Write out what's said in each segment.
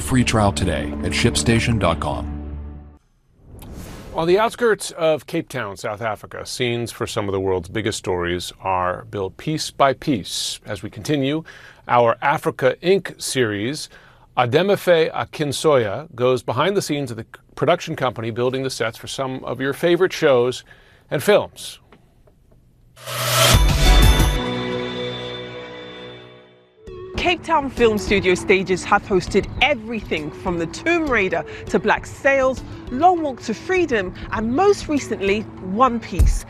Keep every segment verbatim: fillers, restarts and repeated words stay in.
free trial today at ship station dot com. On the outskirts of Cape Town, South Africa, scenes for some of the world's biggest stories are built piece by piece. As we continue our Africa Incorporated series, Ademefe Akinsoya goes behind the scenes of the production company building the sets for some of your favorite shows and films. Cape Town Film Studio stages have hosted everything from The Tomb Raider to Black Sails, Long Walk to Freedom, and most recently, One Piece.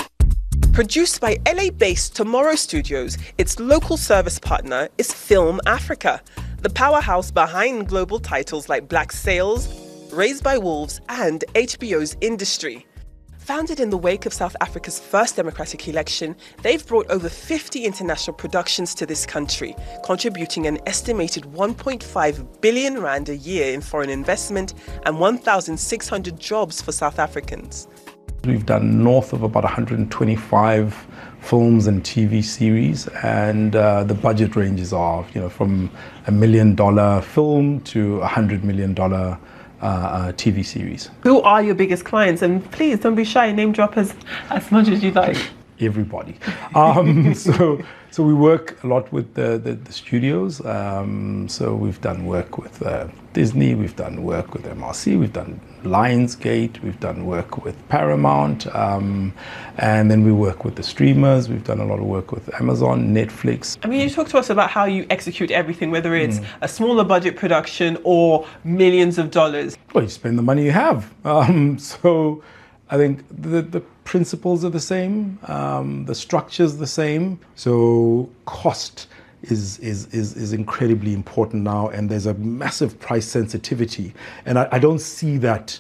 Produced by L A-based Tomorrow Studios, its local service partner is Film Africa, the powerhouse behind global titles like Black Sails, Raised by Wolves, and H B O's Industry. Founded in the wake of South Africa's first democratic election, they've brought over fifty international productions to this country, contributing an estimated one point five billion rand a year in foreign investment and one thousand six hundred jobs for South Africans. We've done north of about one hundred twenty-five films and T V series, and uh, the budget ranges are, you know, from a million dollar film to a hundred million dollar Uh, uh, T V series. Who are your biggest clients? And please don't be shy, name drop as, as much as you like. Everybody. Um, so so we work a lot with the, the, the studios. Um, so we've done work with uh, Disney, we've done work with M R C, we've done Lionsgate, we've done work with Paramount, um, and then we work with the streamers. We've done a lot of work with Amazon, Netflix. I mean, you talk to us about how you execute everything, whether it's mm. a smaller budget production or millions of dollars. Well, you spend the money you have. Um, so I think the, the principles are the same, um, the structure's the same. So cost is, is, is, is incredibly important now, and there's a massive price sensitivity. And I, I don't see that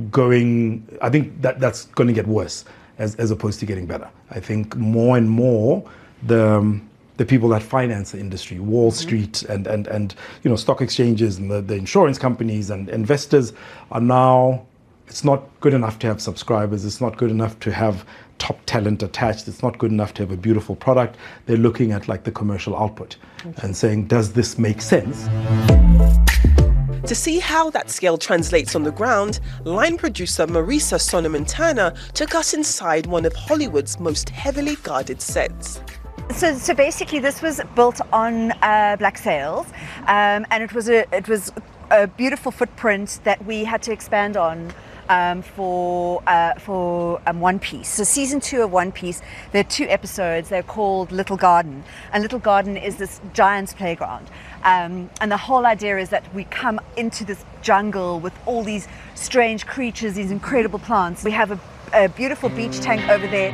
going, I think that that's going to get worse as, as opposed to getting better. I think more and more the the people that finance the industry, Wall Street and, and, and you know, stock exchanges and the, the insurance companies and investors are now, it's not good enough to have subscribers, it's not good enough to have top talent attached, it's not good enough to have a beautiful product. They're looking at like the commercial output okay. and saying, does this make sense? To see how that scale translates on the ground, line producer Marisa Sonoman-Turner took us inside one of Hollywood's most heavily guarded sets. So, so basically, this was built on uh, Black Sails, um, and it was a it was a beautiful footprint that we had to expand on um, for uh, for um, One Piece. So, season two of One Piece, there are two episodes. They're called Little Garden, and Little Garden is this giant's playground. Um, and the whole idea is that we come into this jungle with all these strange creatures, these incredible plants. We have a, a beautiful beach tank over there.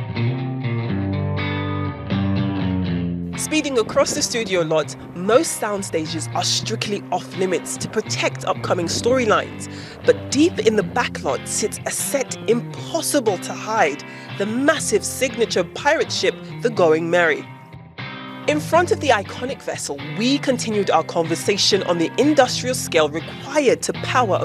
Speeding across the studio lot, most sound stages are strictly off limits to protect upcoming storylines. But deep in the backlot sits a set impossible to hide, the massive signature pirate ship, the Going Merry. In front of the iconic vessel, we continued our conversation on the industrial scale required to power